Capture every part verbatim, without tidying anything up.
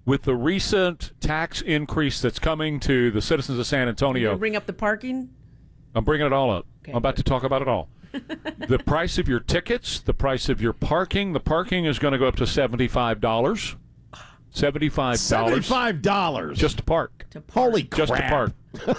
with the recent tax increase that's coming to the citizens of San Antonio. You bring up the parking? I'm bringing it all up. Okay, I'm about good. to talk about it all. The price of your tickets, the price of your parking. The parking is going to go up to seventy-five dollars. seventy-five dollars. seventy-five dollars. Just to park. To park. Holy crap. Just to park.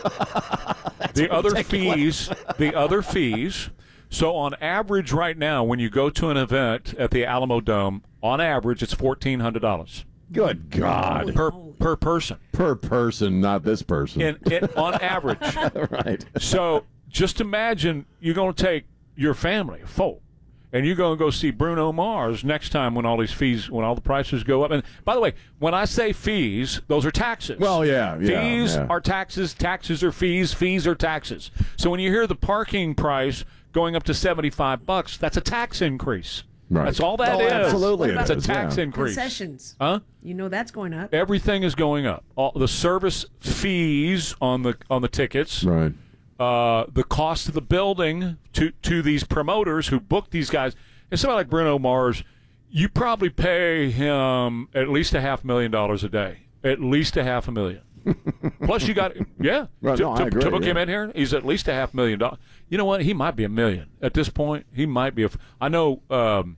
The other fees, the other fees. So on average right now, when you go to an event at the Alamo Dome, on average it's fourteen hundred dollars. Good God. Per per person. Per person, not this person. In, in, on average. Right. So just imagine you're going to take your family, folk, and you're going to go see Bruno Mars next time when all these fees, when all the prices go up. And by the way, when I say fees, those are taxes. Well, yeah, yeah. Fees yeah. are taxes, taxes are fees, fees are taxes. So when you hear the parking price going up to seventy-five bucks, that's a tax increase. Right. That's all that oh, is. Absolutely, What It's about a tax yeah. increase. Concessions. Huh? You know that's going up. Everything is going up. All the service fees on the on the tickets. Right. Uh, the cost of the building to to these promoters who book these guys. And somebody like Bruno Mars, you probably pay him at least a half million dollars a day. At least a half a million. Plus, you got yeah. Right, to, no, I to, agree, to book yeah. him in here, he's at least a half million dollars. You know what? He might be a million at this point. He might be a. I know um,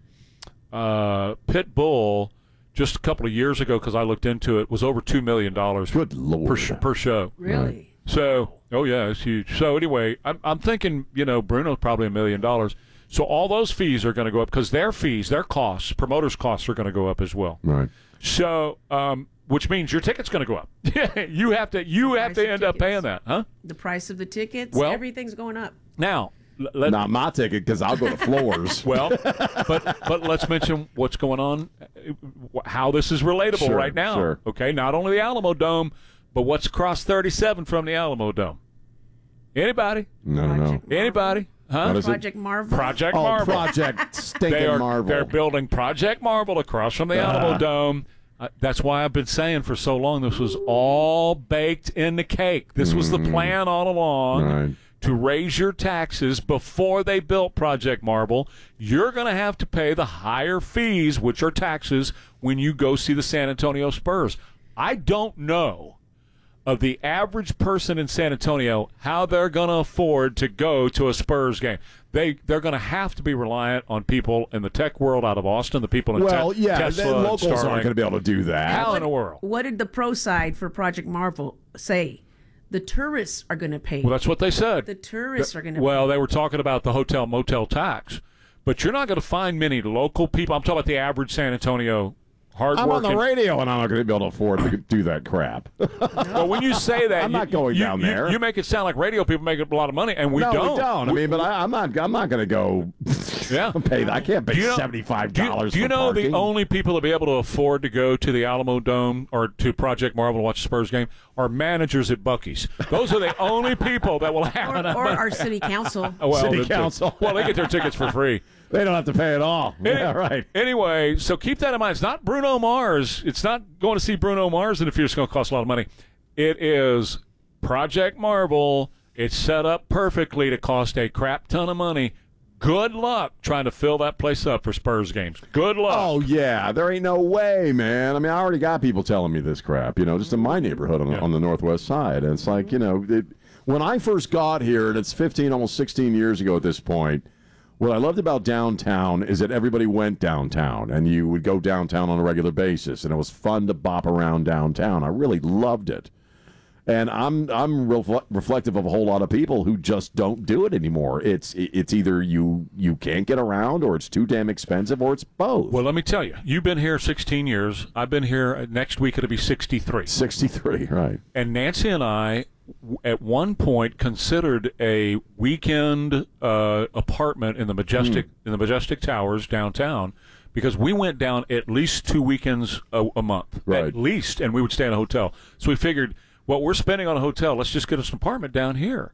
uh, Pitbull just a couple of years ago, because I looked into it, was over two million dollars. Good Lord. per, sh- per show. Really? So, oh yeah, it's huge. So anyway, I'm, I'm thinking, you know, Bruno's probably a million dollars. So all those fees are going to go up because their fees, their costs, promoters' costs are going to go up as well. Right. So, um, which means your ticket's going to go up. you have to, you have Price to of end up tickets. paying that, huh? The price of the tickets, Well- everything's going up. Now, l- let, Not my ticket, because I'll go to floors. well, but but let's mention what's going on, uh, how this is relatable Sure, right now. sure. Okay, not only the Alamo Dome, but what's across thirty-seven from the Alamo Dome? Anybody? no, no. Project Marvel. Anybody? Huh? What is it? Project Marvel. Project Oh, Marvel. Project Stinking They are Marvel. they're building Project Marvel across from the Alamo Ah. Dome. Uh, that's why I've been saying for so long this was all baked in the cake. This was the plan all along. Right. To raise your taxes before they built Project Marvel. You're going to have to pay the higher fees, which are taxes, when you go see the San Antonio Spurs. I don't know of the average person in San Antonio how they're going to afford to go to a Spurs game. They, they're going to have to be reliant on people in the tech world out of Austin, the people in Well, te- yeah, Tesla the and locals aren't Starlink. going to be able to do that. How in the world? What did the pro side for Project Marvel say? The tourists are going to pay. Well, that's what they said. The tourists are going to Well, pay. they were talking about the hotel motel tax, but you're not going to find many local people. I'm talking about the average San Antonio I'm on hardworking. the radio, and I'm not going to be able to afford to do that crap. Well, when you say that, I'm you, not going you- down you- there. You make it sound like radio people make a lot of money, and we no, don't. we don't. I mean, but I, I'm not. I'm not going to go. Yeah. pay. I can't pay Do you know- seventy-five Do you, dollars. do you for know parking. the only people to be able to afford to go to the Alamo Dome or to Project Marvel to watch the Spurs game are managers at Buc-ee's. Those are the only people that will have or, enough or money. our city council. Well, City they- council. Well, they get their tickets for free. They don't have to pay at all. Any- Yeah, right. Anyway, so keep that in mind. It's not Bruno Mars. It's not going to see Bruno Mars in the future. It's going to cost a lot of money. It is Project Marvel. It's set up perfectly to cost a crap ton of money. Good luck trying to fill that place up for Spurs games. Good luck. Oh yeah, there ain't no way, man. I mean, I already got people telling me this crap. You know, just in my neighborhood on, Yeah. on the northwest side. And it's like, you know, it, when I first got here, and it's fifteen, almost sixteen years ago at this point. What I loved about downtown is that everybody went downtown, and you would go downtown on a regular basis, and it was fun to bop around downtown. I really loved it. And I'm I'm refle- reflective of a whole lot of people who just don't do it anymore. It's it's either you you can't get around, or it's too damn expensive, or it's both. Well, let me tell you. You've been here sixteen years. I've been here. Next week it'll be sixty-three. sixty-three, right. And Nancy and I, w- at one point, considered a weekend uh, apartment in the Majestic in the Majestic Towers downtown, because we went down at least two weekends a, a month, Right. at least, and we would stay in a hotel. So we figured, what we're spending on a hotel, let's just get us an apartment down here.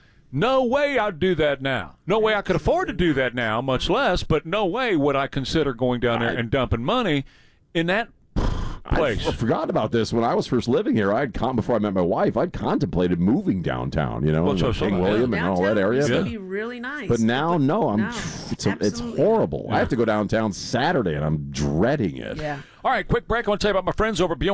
No way I'd do that now. No way I could afford to do that now, much less. But no way would I consider going down there and dumping money in that place. I f- forgot about this when I was first living here. I'd con- before I met my wife, I'd contemplated moving downtown. You know, Well, in so- the so- King yeah. William and all that Downtown area. used to But, be really nice. but now, no, I'm. No, It's a, it's absolutely. horrible. I have to go downtown Saturday, and I'm dreading it. Yeah. All right, quick break. I want to tell you about my friends over at Beyond